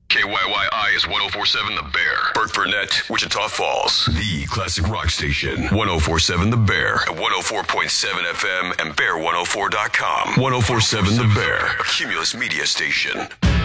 KYYI is 1047 The Bear. Burke Burnett, Wichita Falls. The classic rock station. 1047 The Bear. At 104.7 FM and bear104.com. 1047 The Bear. A Cumulus media station.